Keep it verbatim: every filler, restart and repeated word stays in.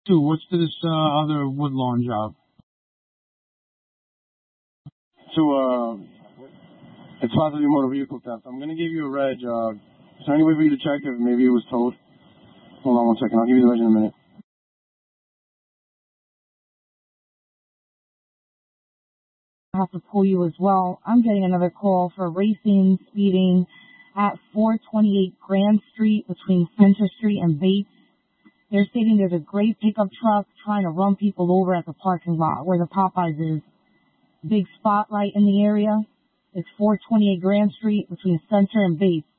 Two, what's this uh, other Woodlawn job? To, uh, it's possibly motor vehicle theft. I'm going to give you a reg. Uh, is there any way for you to check if maybe it was towed? Hold on one second. I'll give you the reg in a minute. I have to pull you as well. I'm getting another call for racing, speeding at four twenty-eight Grand Street between Center Street and Bates. They're stating there's a gray pickup truck trying to run people over at the parking lot where the Popeyes is. Big spotlight in the area. It's four twenty-eight Grand Street between Center and Bates.